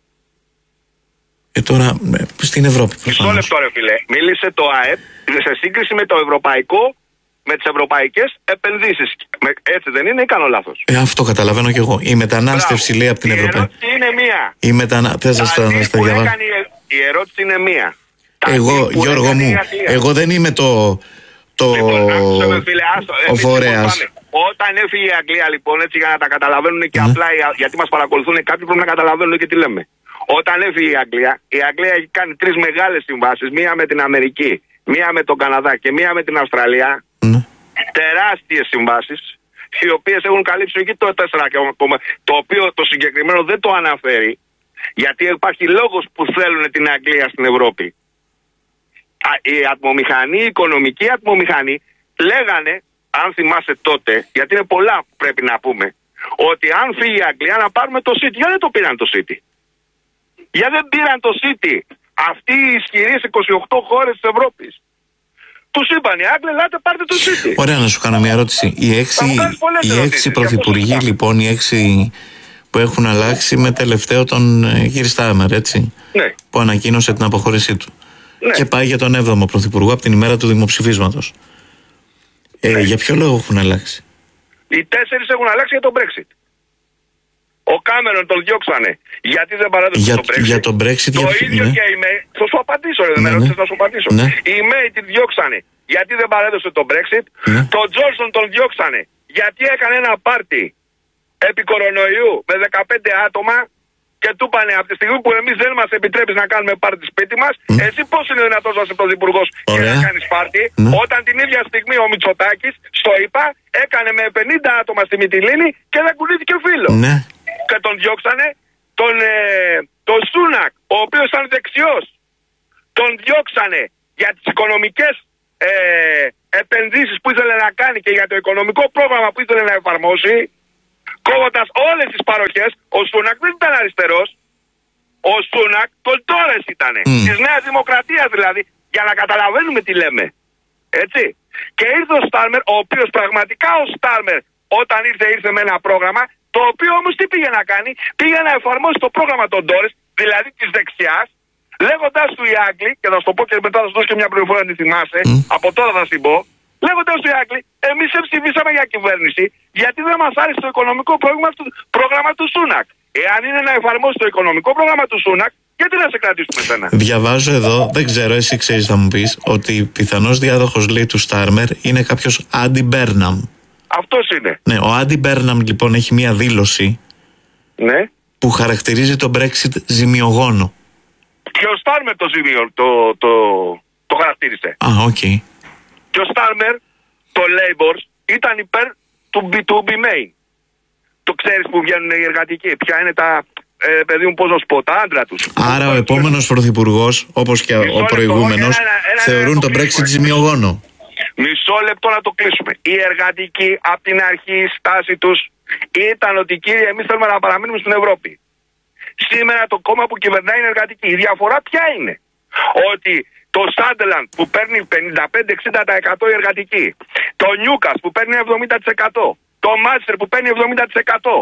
Και τώρα στην Ευρώπη. Μισό λεπτό ρε φίλε. Μίλησε το ΑΕΠ σε σύγκριση με το ευρωπαϊκό, με τις ευρωπαϊκές επενδύσεις. Έτσι δεν είναι ή κάνω λάθος? Ε, αυτό καταλαβαίνω κι εγώ. Η μετανάστευση, Μπράβο. λέει, από την Ευρωπαϊκή. Η ερώτηση είναι μία. Η μετανα... Θες να στα διαβάσω? Η ερώτηση είναι μία. Εγώ, Γιώργο μου, εγώ δεν είμαι το... το... Λοιπόν, άκουσε, φίλε, άστο, ο φορέας. Όταν έφυγε η Αγγλία, λοιπόν, έτσι για να τα καταλαβαίνουν και ναι. απλά γιατί μας παρακολουθούν κάποιοι πρέπει να καταλαβαίνουν και τι λέμε. Όταν έφυγε η Αγγλία, η Αγγλία έχει κάνει τρεις μεγάλες συμβάσεις. Μία με την Αμερική, μία με τον Καναδά και μία με την Αυστραλία. Mm. Τεράστιες συμβάσεις, οι οποίες έχουν καλύψει εκεί το τέσσερα, το οποίο το συγκεκριμένο δεν το αναφέρει, γιατί υπάρχει λόγος που θέλουν την Αγγλία στην Ευρώπη. Η ατμομηχανή, η οικονομική ατμομηχανή, λέγανε, αν θυμάσαι τότε, γιατί είναι πολλά που πρέπει να πούμε, ότι αν φύγει η Αγγλία να πάρουμε το City. Γιατί δεν το πήραν το City? Γιατί δεν πήραν το City αυτοί οι ισχυροί είκοσι οκτώ χώρες της Ευρώπης? Τους είπαν οι Άγγλοι, ελάτε πάρτε το City. Ωραία, να σου κάνω μια ερώτηση. Οι έξι, οι έξι πρωθυπουργοί, λοιπόν, οι έξι που έχουν αλλάξει με τελευταίο τον κύριο Στάμερ, έτσι, ναι. που ανακοίνωσε την αποχώρησή του. Ναι. Και πάει για τον έβδομο πρωθυπουργό από την ημέρα του δημοψηφίσματος. Ε, ναι. Για ποιο λόγο έχουν αλλάξει? Οι τέσσερις έχουν αλλάξει για τον Brexit. Ο Κάμερον τον διώξανε. Γιατί δεν παράδοσε για, τον Brexit. Για τον Brexit. Το για... ίδιο ναι. και η Μέη. Θα σου απαντήσω, ρε, ναι, δεν με ναι. ρώτησες να σου απαντήσω. Ναι. Η Μέη τη διώξανε. Γιατί δεν παρέδωσε τον Brexit. Ναι. Τον Τζόνσον τον διώξανε. Γιατί έκανε ένα πάρτι επί κορονοϊού με δεκαπέντε άτομα και του είπανε από τη στιγμή που εμείς δεν μας επιτρέπεις να κάνουμε πάρτι σπίτι μας, mm. εσύ πώς είναι δυνατός να είσαι πρωθυπουργός και να κάνεις πάρτι, mm. όταν την ίδια στιγμή ο Μητσοτάκης, στο είπα, έκανε με πενήντα άτομα στη Μυτιλήνη και δεν κουνήθηκε φίλο. Mm. Και τον διώξανε τον, ε, τον Σούνακ, ο οποίος ήταν δεξιός. Τον διώξανε για τις οικονομικές ε, επενδύσεις που ήθελε να κάνει και για το οικονομικό πρόγραμμα που ήθελε να εφαρμόσει, κόβοντας όλες τις παροχές. Ο Σούνακ δεν ήταν αριστερός. Ο Σούνακ τον Τόρες ήτανε. Mm. Της Νέας Δημοκρατίας δηλαδή. Για να καταλαβαίνουμε τι λέμε. Έτσι. Και ήρθε ο Στάρμερ, ο οποίος πραγματικά ο Στάρμερ όταν ήρθε ήρθε με ένα πρόγραμμα, το οποίο όμως τι πήγε να κάνει? Πήγε να εφαρμόσει το πρόγραμμα των Τόρες, δηλαδή της δεξιάς, λέγοντας του οι Άγγλοι, και θα σου το πω και μετά θα σου δώσω και μια πληροφορία να τη θυμάσαι, mm. από τώρα θα σου πω, λέγοντας του οι Άγγλοι, εμείς ψηφίσαμε για κυβέρνηση, γιατί δεν μας άρεσε το οικονομικό πρόγραμμα του, πρόγραμμα του Σούνακ. Εάν είναι να εφαρμόσει το οικονομικό πρόγραμμα του Σούνακ, γιατί να σε κρατήσουμε εσένα? Διαβάζω εδώ, δεν ξέρω, εσύ ξέρεις, θα μου πεις, ότι πιθανός διάδοχος λέει του Στάρμερ είναι κάποιος Άντι Μπέρναμ. Αυτός είναι. Ναι, ο Άντι Μπέρναμ λοιπόν έχει μία δήλωση, ναι, που χαρακτηρίζει το Brexit ζημιογόνο. Και ο Στάρμερ το ζημιο, το, το, το χαρακτήρισε. Α, οκ. Okay. Και ο Στάρμερ, το Labour, ήταν υπέρ του μπι του μπι Main. Το ξέρεις που βγαίνουν οι εργατικοί, ποια είναι τα... Ε, παιδί μου, πώς να σου πω, τα άντρα τους. Άρα ο επόμενος πρωθυπουργός, όπως και Μισό ο προηγούμενος, ένα, ένα, ένα, θεωρούν το Brexit ζημιογόνο. Μισό λεπτό να το κλείσουμε. Οι εργατικοί από την αρχή η στάση τους ήταν ότι κύριε, εμείς θέλουμε να παραμείνουμε στην Ευρώπη. Σήμερα το κόμμα που κυβερνάει είναι εργατική. Η διαφορά ποια είναι? Ότι το Σάντελαντ που παίρνει πενήντα πέντε με εξήντα τοις εκατό η εργατική, το Νιούκας που παίρνει εβδομήντα τοις εκατό, το Μάντσεστερ που παίρνει εβδομήντα τοις εκατό,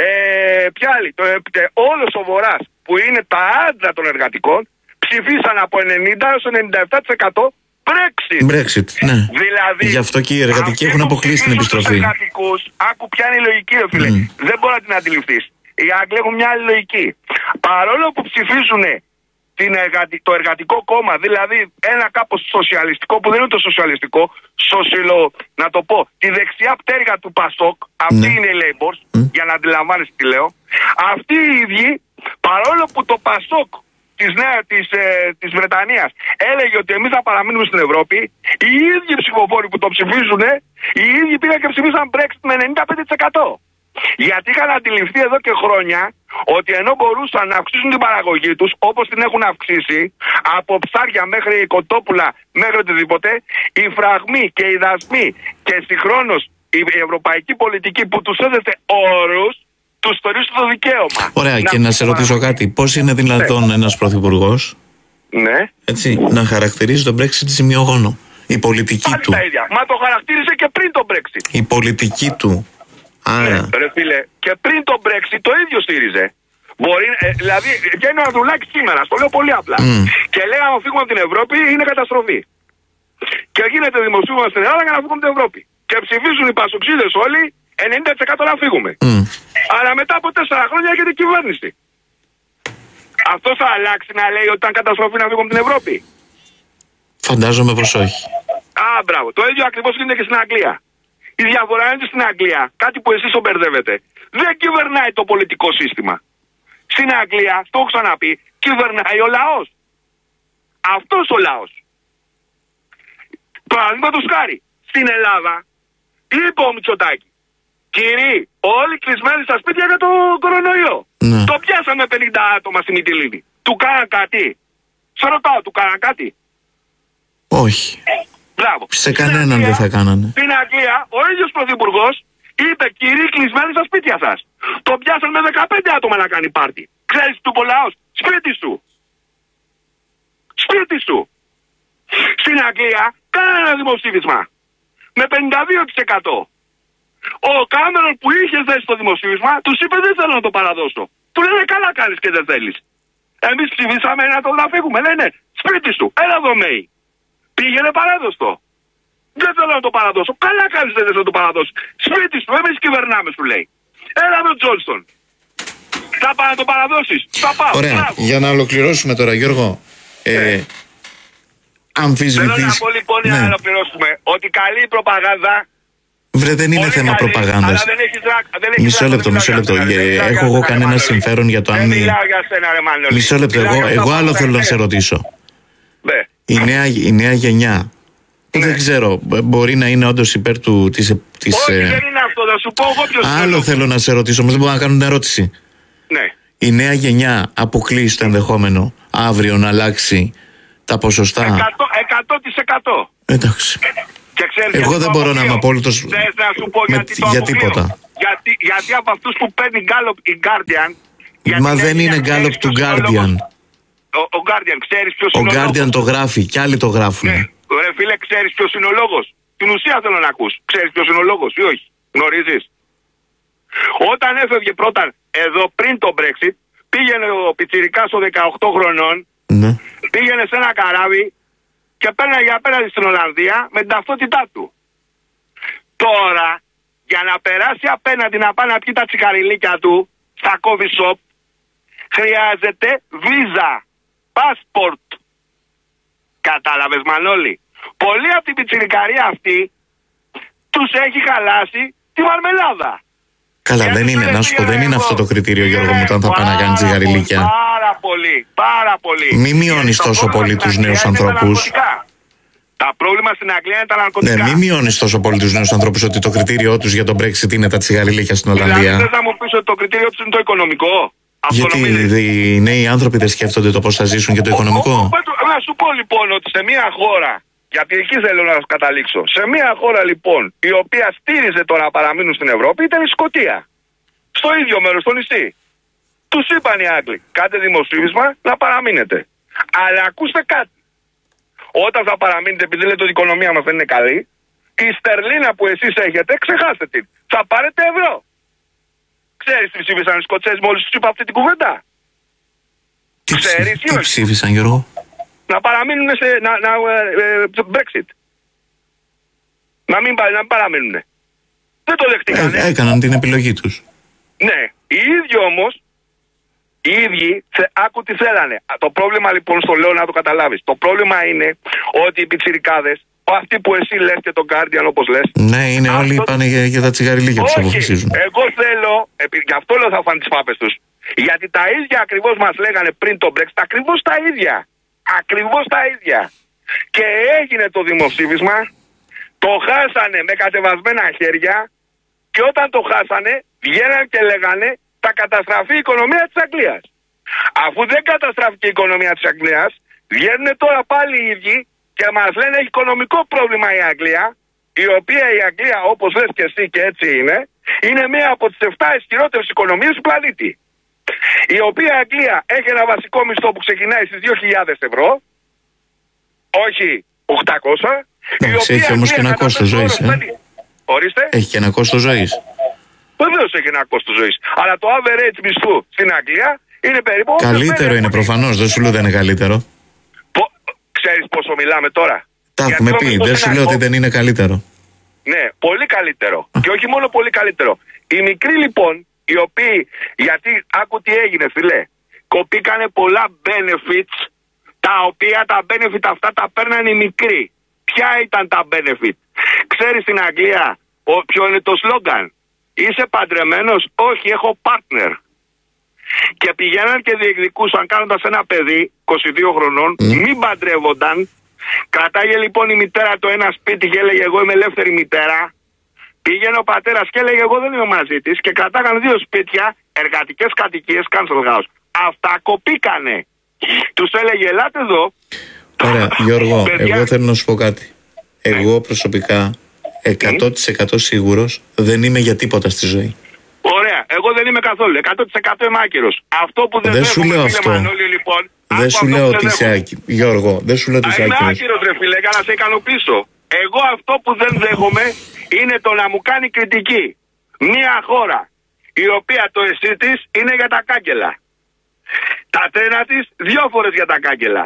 ε, ποια άλλη, το, ε, όλος ο Βορράς που είναι τα άντρα των εργατικών ψηφίσαν από ενενήντα έως ενενήντα επτά τοις εκατό Brexit. Brexit, ναι. Δηλαδή, γι' αυτό και οι εργατικοί έχουν αποκλείσει την επιστροφή. Τους εργατικούς, άκου ποια είναι η λογική, ρε φίλε. Mm. Δεν μπορεί να την αντιληφθείς. Οι Άγγλοι έχουν μια άλλη λογική. Παρόλο που ψηφίζουν την εργατι... το εργατικό κόμμα, δηλαδή ένα κάπως σοσιαλιστικό, που δεν είναι το σοσιαλιστικό, σοσιλο, να το πω, τη δεξιά πτέρυγα του Πασόκ, αυτή mm. είναι η Labour, mm. για να αντιλαμβάνεσαι τι λέω. Αυτοί οι ίδιοι, παρόλο που το Πασόκ της, νέα, της, ε, της Βρετανίας έλεγε ότι εμείς θα παραμείνουμε στην Ευρώπη, οι ίδιοι ψηφοφόροι που το ψηφίζουν, οι ίδιοι πήγαν και ψηφίσαν Brexit με ενενήντα πέντε τοις εκατό. Γιατί είχαν αντιληφθεί εδώ και χρόνια ότι ενώ μπορούσαν να αυξήσουν την παραγωγή τους όπως την έχουν αυξήσει, από ψάρια μέχρι κοτόπουλα μέχρι οτιδήποτε, οι φραγμοί και οι δασμοί και συγχρόνως η ευρωπαϊκή πολιτική που τους έδεσε όρους, τους στορίζουν το δικαίωμα. Ωραία, να και να σε ρωτήσω κάτι. Πώς είναι δυνατόν ναι. ένας πρωθυπουργός ναι. έτσι, να χαρακτηρίζει τον Brexit ζημιογόνο? Η πολιτική Πάλι του. Τα ίδια. Μα το χαρακτήρισε και πριν τον Brexit. Η πολιτική του. Άρα. Ναι, ρε φίλε, και πριν τον Brexit το ίδιο στήριζε. Μπορεί, ε, δηλαδή, βγαίνει ο Ανδρουλάκης σήμερα, στο λέω πολύ απλά. Mm. Και λέει: αν φύγουμε από την Ευρώπη είναι καταστροφή. Και γίνεται δημοσίευμα στην Ελλάδα για να φύγουμε από την Ευρώπη. Και ψηφίζουν οι πασοξίδες όλοι ενενήντα τοις εκατό να φύγουμε. Mm. Αλλά μετά από τέσσερα χρόνια έρχεται κυβέρνηση. Αυτό θα αλλάξει να λέει ότι ήταν καταστροφή να φύγουμε από την Ευρώπη? Φαντάζομαι πως όχι. Α, μπράβο. Το ίδιο ακριβώς γίνεται και στην Αγγλία. Η διαφορά είναι στην Αγγλία, κάτι που εσείς τον μπερδεύετε. Δεν κυβερνάει το πολιτικό σύστημα. Στην Αγγλία, το έχω ξαναπεί, κυβερνάει ο λαός. Αυτός ο λαός. Παραδείγματος χάρη, στην Ελλάδα, είπε ο Μητσοτάκης, κύριοι, όλοι κλεισμένοι στα σπίτια για το κορονοϊό. Ναι. Το πιάσαμε πενήντα άτομα στη Μυτιλήνη. Του κάναν κάτι? Σε ρωτάω, του κάναν κάτι? Όχι. Μπράβο. Σε κανέναν δεν θα κάνανε. Στην Αγγλία, ο ίδιος πρωθυπουργός είπε: κύριοι, κλεισμένοι στα σπίτια σας. Το πιάσαν με δεκαπέντε άτομα να κάνει πάρτι. Ξέρεις του πολλαός? Σπίτι σου. Σπίτι σου. Στην Αγγλία, κάνα ένα δημοψήφισμα. Με πενήντα δύο τοις εκατό. Ο Κάμερον που είχε θέσει το δημοψήφισμα, τους είπε: δεν θέλω να το παραδώσω. Του λένε: καλά κάνεις και δεν θέλεις. Εμείς ψηφίσαμε να το να φύγουμε. Λένε: σπίτι σου. Έλα εδώ, Μέη. Πήγαινε παράδοστο. Δεν θέλω να το παραδώσω. Καλά κάνεις δεν θες να το παραδώσω. Σπίτι σου, εμείς κυβερνάμε, σου λέει. Έλα με τον Τζόνσον. Θα πάω να το παραδώσεις. Θα πάω. Ωραία. Μπράβο. Για να ολοκληρώσουμε τώρα, Γιώργο. Ε, ε. Αμφισβητείς. Θέλω να πω λοιπόν ναι. να ολοκληρώσουμε ότι καλή προπαγάνδα. Βρε, δεν είναι θέμα προπαγάνδας. Αλλά δεν έχεις, δεν έχεις μισό λεπτό, μισό λεπτό. Έχω εγώ κανένα συμφέρον για το αν. Δεν μιλάω για σένα, ρε Μανώλη. Μισό λεπτό. Εγώ, εγώ άλλο θέλω να σε ρωτήσω. Ναι. Η νέα, η νέα γενιά, ναι. δεν ξέρω, μπορεί να είναι όντως υπέρ του της, της, όχι, ε... δεν είναι αυτό, θα σου πω εγώ ποιος άλλο θέλω. θέλω να σε ρωτήσω, όμως δεν μπορώ να κάνω την ερώτηση. Ναι. Η νέα γενιά αποκλείει το ενδεχόμενο αύριο να αλλάξει τα ποσοστά? εκατό τοις εκατό. Εντάξει. Και ξέρεις, εγώ δεν μπορώ να είμαι απόλυτος θες να σου πω με... γιατί το για τίποτα. Γιατί, γιατί από αυτούς που παίρνει Gallup η Guardian Μα δεν είναι γκάλωπ του Guardian. Ο, ο Guardian, ξέρεις ποιος ο είναι ο λόγος. Ο Guardian το γράφει κι άλλοι το γράφουν. Ναι. Ρε φίλε, ξέρεις ποιος είναι ο λόγος. Την ουσία θέλω να ακούς. Ξέρεις ποιος είναι ο λόγος ή όχι. Γνωρίζεις. Όταν έφευγε πρώτα εδώ πριν το Brexit, πήγαινε ο πιτσιρικάς των δεκαοκτώ χρονών, ναι. πήγαινε σε ένα καράβι και πέρναγε απέναντι στην Ολλανδία με την ταυτότητά του. Τώρα, για να περάσει απέναντι να πάει να πιει τα τσικαριλίκια του στα coffee shop, χρειάζεται βίζα, passport. Κατάλαβες, Μανώλη. Πολλοί από την πιτσιρικαρία αυτή τους έχει χαλάσει τη μαρμελάδα. Καλά, δεν είναι, να σου πω, δεν είναι αυτό το κριτήριο, Γιώργο μου, το αν θα πάει να κάνει τσιγαριλίκια. Πάρα πολύ, πάρα πολύ. Μη μειώνεις τόσο πολύ τους νέους ανθρώπους. Τα πρόβλημα στην Αγγλία είναι τα ναρκωτικά. Ναι, μη μειώνεις τόσο πολύ τους νέους ανθρώπους ότι το κριτήριό τους για τον Brexit είναι τα τσιγαριλίκια στην Ολλανδία. Δηλαδή, θες να μου πεις ότι το κριτήριο τους είναι το οικονομικό. Γιατί οι νέοι άνθρωποι δεν σκέφτονται το πώς θα ζήσουν και το οικονομικό. Να σου πω λοιπόν ότι σε μια χώρα, γιατί εκεί θέλω να καταλήξω, σε μια χώρα λοιπόν η οποία στήριζε το να παραμείνουν στην Ευρώπη ήταν η Σκωτία. Στο ίδιο μέρος, στο νησί. Τους είπαν οι Άγγλοι, κάντε δημοψήφισμα να παραμείνετε. Αλλά ακούστε κάτι. Όταν θα παραμείνετε, επειδή λέτε ότι η οικονομία μας δεν είναι καλή, η στερλίνα που εσείς έχετε, ξεχάστε την. Θα πάρετε ευρώ. Ξέρεις τι ψήφισαν οι Σκοτσέζοι μόλις τους είπα αυτή την κουβέντα. Τι, Ξέρεις, τι ψήφισαν, Γιώργο? Να παραμείνουν σε να, να, ε, ε, Brexit. Να μην, να μην παραμείνουν. Δεν το δεχτήκανε. Ε, έκαναν την επιλογή τους. Ναι. Οι ίδιοι όμως, οι ίδιοι, θε, άκου τι θέλανε. Το πρόβλημα λοιπόν, στο λέω να το καταλάβεις. Το πρόβλημα είναι ότι οι πιτσιρικάδες, αυτοί που εσύ λες και τον Guardian όπως λες. Ναι, είναι αυτό... όλοι πάνε για, για τα τσιγαριλίκια τους αποφασίζουν. Εγώ θέλω, γι' αυτό λέω θα φάνε τις πάπες τους. Γιατί τα ίδια ακριβώς μας λέγανε πριν το Brexit, ακριβώς τα ίδια. Ακριβώς τα ίδια. Και έγινε το δημοψήφισμα, το χάσανε με κατεβασμένα χέρια και όταν το χάσανε βγαίναν και λέγανε θα καταστραφεί η οικονομία της Αγγλίας. Αφού δεν καταστράφηκε η οικονομία της Αγγλίας, βγαίνουν τώρα πάλι οι ίδιοι και μας λένε έχει οικονομικό πρόβλημα η Αγγλία, η οποία η Αγγλία όπως λες και εσύ και έτσι είναι, είναι μία από τις εφτά ισχυρότερες οικονομίες του πλανήτη. Η οποία η Αγγλία έχει ένα βασικό μισθό που ξεκινάει στις δύο χιλιάδες ευρώ, όχι οκτακόσια. Εντάξει, έχει όμως και ένα κόστος ζωής. Ε? Ορίστε. Έχει και ένα κόστος ζωής. Βεβαίως έχει ένα κόστος ζωής. Αλλά το average μισθού στην Αγγλία είναι περίπου... Καλύτερο είναι προφανώς, δεν σου λέω δεν είναι καλύτερο. Πο... Ξέρεις πόσο μιλάμε τώρα? Τα έχουμε πει, δεν σου λέω ότι δεν είναι καλύτερο. Ναι, πολύ καλύτερο. Και όχι μόνο πολύ καλύτερο. Οι μικροί λοιπόν, οι οποίοι, γιατί άκου τι έγινε φίλε, κοπήκανε πολλά benefits, τα οποία τα benefit αυτά τα παίρνανε οι μικροί. Ποια ήταν τα benefit? Ξέρεις στην Αγγλία ο, ποιο είναι το σλόγγαν? Είσαι παντρεμένος? Όχι, έχω partner. Και πηγαίναν και διεκδικούσαν κάνοντας ένα παιδί είκοσι δύο χρονών, mm. μην παντρεύονταν. Κρατάγε λοιπόν η μητέρα το ένα σπίτι και έλεγε εγώ είμαι ελεύθερη μητέρα. Πήγαινε ο πατέρας και έλεγε εγώ δεν είμαι μαζί της και κρατάγαν δύο σπίτια, εργατικές κατοικίες, cancel house. Αυτά κοπήκανε. Τους έλεγε ελάτε εδώ. Ωραία, Γιώργο, παιδιά... εγώ θέλω να σου πω κάτι. Εγώ προσωπικά εκατό τοις εκατό σίγουρος δεν είμαι για τίποτα στη ζωή. Ωραία, εγώ δεν είμαι καθόλου. εκατό τοις εκατό είμαι άκυρος. Αυτό που δεν, δεν σου λέω αυτό. Μανώλη, λοιπόν, δεν σου λέω ότι είσαι άκυρος. Γιώργο, δεν σου λέω ότι είσαι άκυρος. Είμαι άκυρος ρε φίλε, για να σε ικανοποιήσω. Εγώ αυτό που δεν δέχομαι είναι το να μου κάνει κριτική μια χώρα η οποία το εσύ της είναι για τα κάγκελα. Τα τρένα της δύο φορές για τα κάγκελα.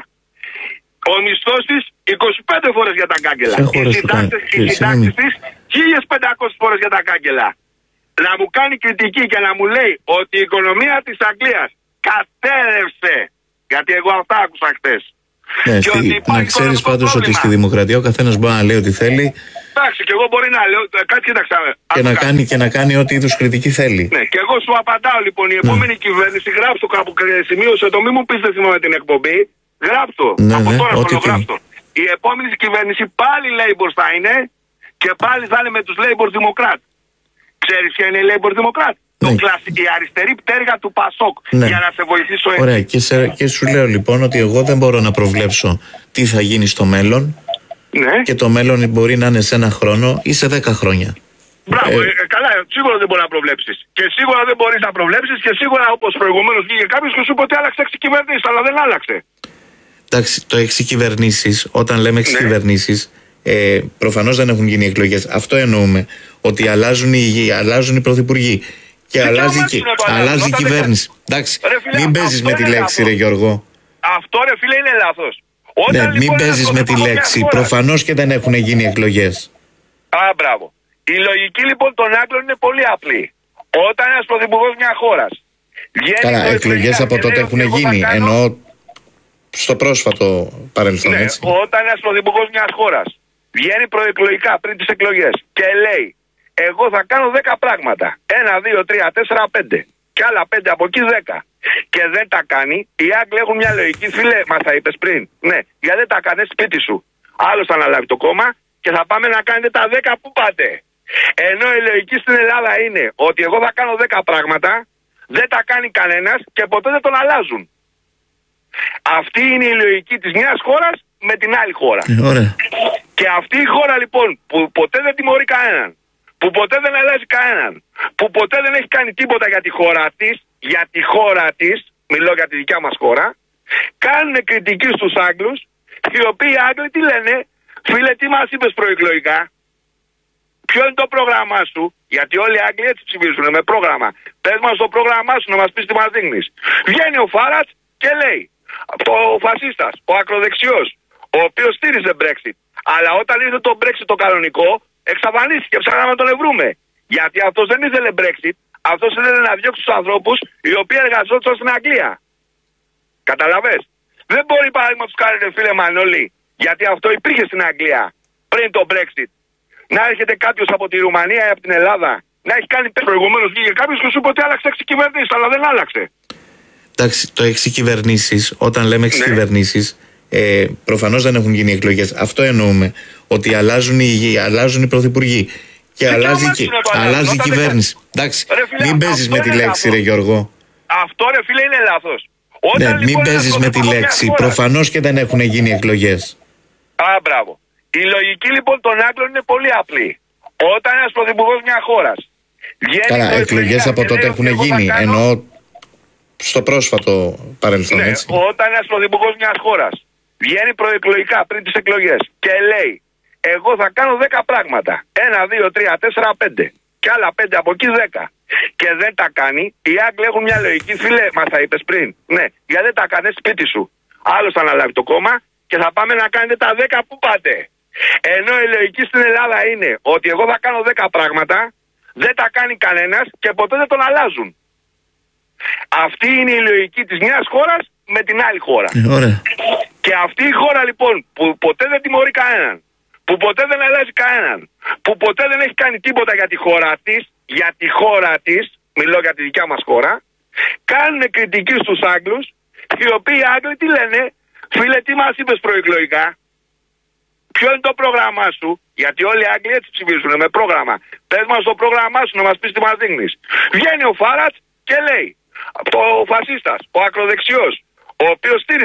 Ο μισθός της είκοσι πέντε φορές για τα κάγκελα. Οι συντάξεις της χίλιες πεντακόσιες φορές για τα κάγκελα. Να μου κάνει κριτική και να μου λέει ότι η οικονομία της Αγγλίας κατέρευσε. Γιατί εγώ αυτά άκουσα χτες. Ναι, στη, να ξέρεις πάντως ότι στη δημοκρατία ο καθένας μπορεί να λέει ό,τι θέλει. Εντάξει, και εγώ μπορεί να λέω. Κάτι κοίταξα. Και να, κάνει, και να κάνει ό,τι είδους κριτική θέλει. Ναι, και εγώ σου απαντάω λοιπόν. Η επόμενη ναι. κυβέρνηση, γράψω κάπου σημείωσε το, μη μου πεις δεν θυμάμαι την εκπομπή. Γράψω. Ναι, από ναι, τώρα ό,τι γράψω. Η επόμενη κυβέρνηση πάλι Labour θα είναι και πάλι θα είναι με τους Labour Δημοκράτες. Ξέρεις ποια είναι η Labour Δημοκράτη? Ναι. Το κλασική, η αριστερή πτέρυγα του Πασόκ. Ναι. Για να σε βοηθήσω έτσι. Ωραία, και, σε, και σου λέω λοιπόν ότι εγώ δεν μπορώ να προβλέψω τι θα γίνει στο μέλλον. Ναι. Και το μέλλον μπορεί να είναι σε ένα χρόνο ή σε δέκα χρόνια. Μπράβο, Ε, ε, ε, καλά, σίγουρα δεν μπορεί να προβλέψει. Και σίγουρα δεν μπορεί να προβλέψει και σίγουρα όπως προηγουμένως βγήκε κάποιο και σου είπε ότι άλλαξε έξι κυβερνήσει, αλλά δεν άλλαξε. Εντάξει, το έξι κυβερνήσεις, όταν λέμε έξι Ναι. κυβερνήσεις, ε, προφανώς δεν έχουν γίνει εκλογές. Αυτό εννοούμε. Ότι αλλάζουν οι, αλλάζουν οι πρωθυπουργοί. Και Δικαίωμα αλλάζει, τους και, είναι το αλλάζουν, αλλάζει η όταν κυβέρνηση. Εντάξει, Ρε φίλε, μην παίζεις αυτό με τη είναι λέξη, λάθος. ρε Γιώργο. Αυτό ρε φίλε είναι λάθος. Ναι, Όταν, μην λοιπόν, παίζεις ένας με τη πρωθυπουργός μιας λέξη. χώρας- Προφανώς και δεν έχουν γίνει εκλογές. Α, μπράβο. Η λογική λοιπόν των Άγγλων είναι πολύ απλή. Όταν ένας πρωθυπουργός μιας χώρας βγαίνει Καλά, προεκλογικά εκλογές από και τότε λέει έχουν ότι εγώ θα γίνει. κάνω- Εννοώ στο πρόσφατο παρελθόν, Ναι, έτσι. όταν ένας πρωθυπουργός μιας χώρας βγαίνει προεκλογικά πριν τις εκλογές και λέει εγώ θα κάνω δέκα πράγματα. Ένα, δύο, τρία, τέσσερα, πέντε. Και άλλα πέντε από εκεί δέκα. Και δεν τα κάνει, οι Άγγλοι έχουν μια λογική. Φίλε, μας τα είπες πριν. Ναι, γιατί δεν τα κάνεις σπίτι σου. Άλλος θα αναλάβει το κόμμα και θα πάμε να κάνετε τα δέκα που πάτε. Ενώ η λογική στην Ελλάδα είναι ότι εγώ θα κάνω δέκα πράγματα, δεν τα κάνει κανένας και ποτέ δεν τον αλλάζουν. Αυτή είναι η λογική της μιας χώρας με την άλλη χώρα. Ε, ωραία. Και αυτή η χώρα λοιπόν που ποτέ δεν τιμωρεί κανέναν, που ποτέ δεν αλλάζει κανέναν, που ποτέ δεν έχει κάνει τίποτα για τη χώρα της, για τη χώρα της, μιλώ για τη δικιά μας χώρα, κάνουν κριτική στους Άγγλους, οι οποίοι οι Άγγλοι τι λένε, φίλε τι μας είπες προεκλογικά, ποιο είναι το πρόγραμμά σου, γιατί όλοι οι Άγγλοι έτσι ψηφίζουν με πρόγραμμα. Πες μας το πρόγραμμά σου να μας πεις τι μας δείχνεις. Βγαίνει ο Φάρατς και λέει, ο φασίστας, ο ακροδεξιός, ο οποίος στήριζε Brexit. Αλλά όταν ήρθε το Brexit το κανονικό, εξαφανίστηκε, ψάχναμε να τον ευρούμε. Γιατί αυτός δεν ήθελε Brexit, αυτός ήθελε να διώξει τους ανθρώπους οι οποίοι εργαζόντουσαν στην Αγγλία. Καταλαβες. Δεν μπορεί παράδειγμα τους κάνετε φίλε Μανώλη, γιατί αυτό υπήρχε στην Αγγλία πριν το Brexit. Να έρχεται κάποιος από τη Ρουμανία ή από την Ελλάδα, να έχει κάνει προηγουμένως βγήκε κάποιος και σου είπε ότι άλλαξε έξι κυβερνήσεις, αλλά δεν άλλαξε. Εντάξει, το έξι κυβερνήσεις, όταν λέμε έξι Ναι. κυβερνήσεις, ε, προφανώς δεν έχουν γίνει εκλογές. Αυτό εννοούμε. Ότι αλλάζουν οι, αλλάζουν οι πρωθυπουργοί. Και Δικαίωμα αλλάζει, τους και, είναι το αλλάζουν, αλλάζει η όταν δεν κυβέρνηση. Εντάξει, Ρε φίλε, μην παίζεις αυτό με τη είναι λέξη, λάθος. ρε Γιώργο. Αυτό ρε φίλε είναι λάθος. Ναι, Όταν, μην λοιπόν, ένας παίζεις με τη πρωθυπουργός μιας λέξη. χώρας- Προφανώς και δεν έχουν γίνει εκλογές. Α, μπράβο. Η λογική λοιπόν των Άγγλων είναι πολύ απλή. Όταν ένας πρωθυπουργός μιας χώρας βγαίνει Καλά, προεκλογικά εκλογές από και τότε λέει έχουν ότι εγώ θα γίνει. κάνω- Εννοώ στο πρόσφατο παρελθόν, Ναι, έτσι. όταν ένας πρωθυπουργός μιας χώρας βγαίνει προεκλογικά πριν τις εκλογές και λέει εγώ θα κάνω δέκα πράγματα. Ένα, δύο, τρία, τέσσερα, πέντε. Και άλλα πέντε από εκεί δέκα. Και δεν τα κάνει, οι Άγγλοι έχουν μια λογική. Φίλε, μας τα είπες πριν. Ναι, γιατί δεν τα κάνεις σπίτι σου. Άλλος θα αναλάβει το κόμμα και θα πάμε να κάνετε τα δέκα που πάτε. Ενώ η λογική στην Ελλάδα είναι ότι εγώ θα κάνω δέκα πράγματα, δεν τα κάνει κανένας και ποτέ δεν τον αλλάζουν. Αυτή είναι η λογική της μιας χώρας με την άλλη χώρα. Ε, ωραία. Και αυτή η χώρα λοιπόν που ποτέ δεν τιμωρεί κανέναν, που ποτέ δεν αλλάζει κανέναν, που ποτέ δεν έχει κάνει τίποτα για τη χώρα της, για τη χώρα της, μιλώ για τη δικιά μας χώρα, κάνουν κριτική στους Άγγλους, οι οποίοι οι Άγγλοι τι λένε, φίλε τι μας είπες προεκλογικά, ποιο είναι το πρόγραμμά σου, γιατί όλοι οι Άγγλοι έτσι ψηφίζουν με πρόγραμμα. Πες μας το πρόγραμμά σου να μας πεις τι μας δείχνεις. Βγαίνει ο Φάρατς και λέει, ο φασίστας, ο ακροδεξιός, ο οποίος στήριζε